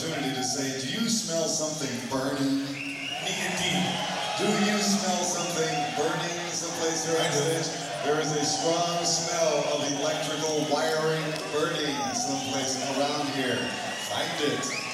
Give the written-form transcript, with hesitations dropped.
opportunity to say, do you smell something burning? Me indeed. Do you smell something burning someplace here on stage? There is a strong smell of electrical wiring burning someplace around here. Find it.